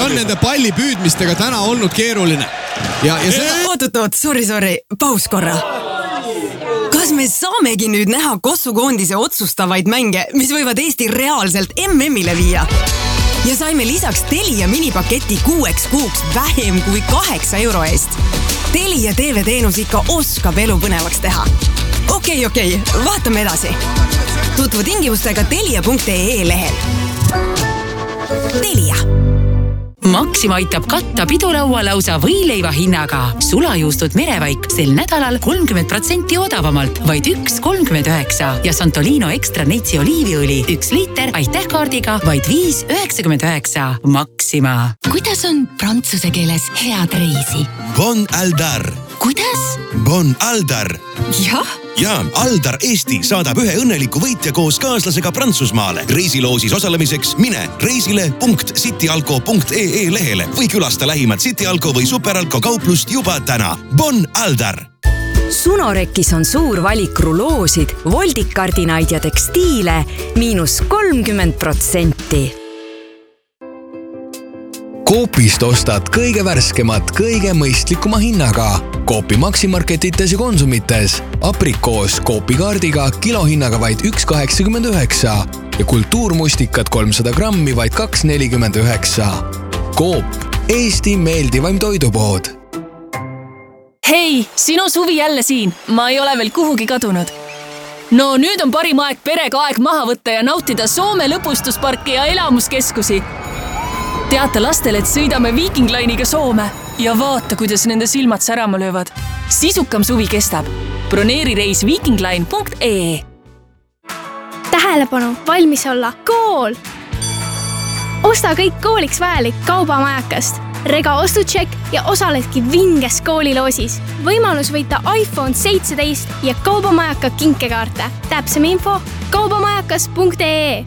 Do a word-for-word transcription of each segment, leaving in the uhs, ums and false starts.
on nende palli püüdmistega täna olnud keeruline. Ja, ja seda... Oot, oot, oot, sorry, sorry, paus korra. Kas me saamegi nüüd näha Kossu koondise otsustavaid mänge, mis võivad Eesti reaalselt M M-ile viia? Ja saime lisaks Telia minipaketi kuueks kuuks vähem kui kaheksa euro eest. Telia T V-teenus ikka oskab elu põnevaks teha. Okei, okei, vaatame edasi. Tutvu tingimustega telia punkt ee lehel. Telia. Maxima aitab katta pidulaua lausa võileiva hinnaga. Sulajuustud merevaik sel nädalal kolmkümmend protsenti odavamalt, vaid üks kolmkümmend üheksa. Ja Santolino Extra Neitsi oliiviõli üks liiter aitäh kaardiga vaid viis üheksakümmend üheksa. Maxima. Kuidas on prantsuse keeles head reisi? Bon Aldar. Kuidas? Bon Aldar. Jah? Ja Aldar Eesti saadab ühe õnneliku võitja koos kaaslasega Prantsusmaale. Reisiloosis osalemiseks mine reisile punkt cityalko punkt ee lehele või külasta lähimat Cityalko või Superalko kauplust juba täna. Bon Aldar! Sunorekis on suur valik ruloosid, voldikardinaid ja tekstiile miinus kolmkümmend protsenti. Coopist ostad kõige värskemat, kõige mõistlikuma hinnaga. Coopi maksimarketites ja konsumites. Aprikoos Coopi kaardiga kilohinnaga vaid üks kaheksakümmend üheksa ja kultuurmustikad kolmsada grammi vaid kaks nelikümmend üheksa. Coop, Eesti meeldivaim toidupood. Hei, sinu Suvi jälle siin. Ma ei ole veel kuhugi kadunud. No nüüd on parim aeg perega aeg maha võtta ja nautida Soome lõpustusparki ja elamuskeskusi. Teata lastele, et sõidame Viking Line'iga Soome ja vaata, kuidas nende silmad särama löövad. Sisukam suvi kestab. Broneeri reis vikingline punkt ee. Tähelepanu, valmis olla. Kool! Osta kõik kooliks vajalik kaubamajakast. Rega ostutšek ja osaledki vinges kooliloosis. Võimalus võita iPhone seitseteist ja kaubamajaka kinkekaarte. Täpsem info kaubamajakas punkt ee.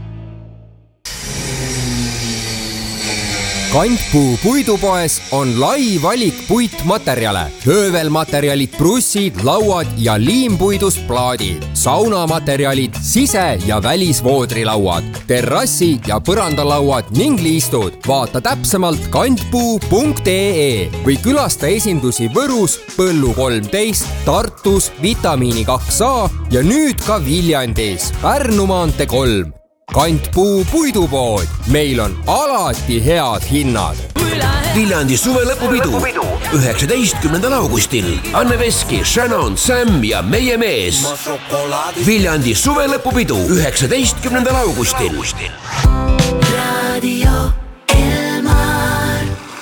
Kantpuu puidupoes on lai valik puitmaterjale. Höövelmaterjalid, brussid, lauad ja liimpuidust plaadid. Saunamaterjalid, sise- ja välisvoodrilauad, terrassi- ja põrandalauad ning liistud. Vaata täpsemalt kantpuu punkt ee või külasta esindusi Võrus, Põllu kolmteist, Tartus, Vitamiini kaks A ja nüüd ka Viljandis, Pärnu maantee kolm. Kantpuu puidupood. Meil on alati head hinnad. Viljandi suvelõpupidu üheksateistkümnendal augustil. Anne Veski, Shannon, Sam ja meie mees. Viljandi suvelõpupidu üheksateistkümnendal augustil. Radio Elmar.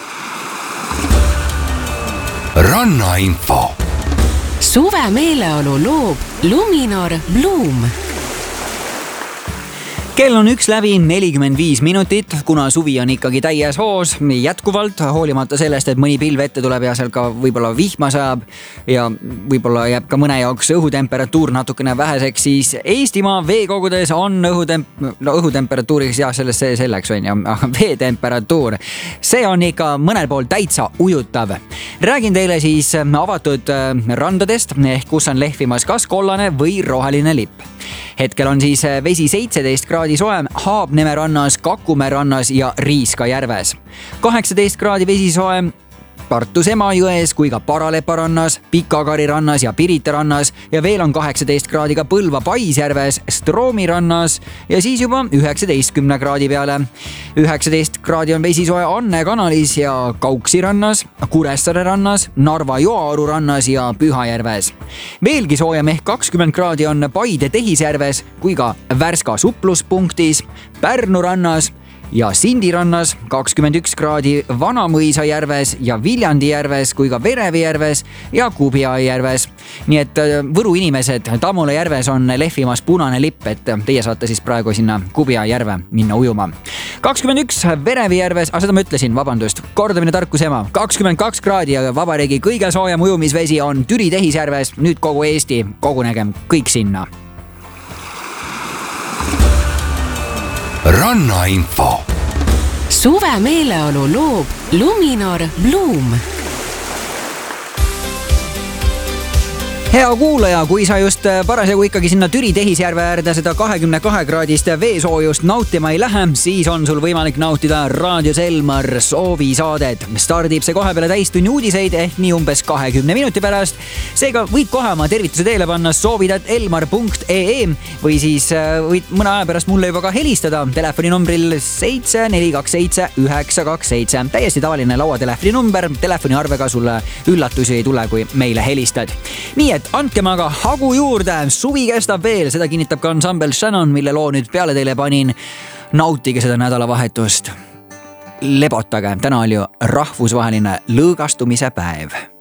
Rannainfo. Suve meeleolu loob Luminor Bloom. Kell on üks läbi nelikümmend viis minutit, kuna suvi on ikkagi täies hoos jätkuvalt, hoolimata sellest, et mõni pilv ette tuleb ja seal ka võib-olla vihma sajab ja võib-olla jääb ka mõne jaoks õhutemperatuur natukene väheseks, siis Eestimaa veekogudes on õhutemp- no, õhutemperatuuriks jah, sellest see selleks on ja veetemperatuur. See on ikka mõnel pool täitsa ujutav. Räägin teile siis avatud randadest, ehk kus on lehvimas kas kollane või roheline lipp. Hetkel on siis vesi seitseteist kraadi soem Haabneme rannas, Kakumäe rannas ja Riiska järves. kaheksateist kraadi vesi soem Tartus Emajões kui ka Paralepa rannas, Pikakari rannas ja Pirita rannas ja veel on kaheksateist kraadiga Põlva Paisjärves, Stroomi rannas ja siis juba üheksateistkümne kraadi peale. üheksateist kraadi on vesisoe Anne kanalis ja Kauksi rannas, Kuressaare rannas, Narva Joaoru rannas ja Pühajärves. Veelgi soojem ehk kakskümmend kraadi on Paide Tehisjärves kui ka Värska supluspunktis, Pärnu rannas ja Sindi rannas, kakskümmend üks kraadi Vanamõisa järves ja Viljandi järves kui ka Verevi järves ja Kubia järves. Nii et Võru inimesed, Tammula järves on lehvimas punane lipp, et teie saate siis praegu sinna Kubia järve minna ujuma. kakskümmend üks Verevi järves, aga seda ma ütlesin, vabandust, kordamine tarkus ema. kakskümmend kaks kraadi ja vabariigi kõige soojem ujumisvesi on Türi Tehisjärves, nüüd kogu Eesti, kogunegem kõik sinna. Rannainfo. Suve meeleolu loob Luminor Bloom. hea kuulaja, kui sa just parasjagu ikkagi sinna Türi tehisjärve äärde seda kahekümne kahe kraadist veesoojust nautima ei lähe, siis on sul võimalik nautida raadios Elmar soovisaadet. Stardib see kohe peale täistunni uudiseid ehk nii umbes kahekümne minuti pärast. Seega võid kohe oma tervituse teele panna soovidat elmar punkt ee või siis võid mõne aja pärast mulle juba ka helistada telefoninumbril seitse neli kaks seitse üheksa kaks seitse. Täiesti tavaline lauatelefoni number, telefoniarvega sulle üllatusi ei tule, kui meile helistad. Nii et andkem aga hagu juurde, suvi kestab veel, seda kinnitab ka ansambel Shannon, mille loo nüüd peale teile panin. Nautige seda nädalavahetust. Lebotage, täna oli ju rahvusvaheline lõõgastumise päev.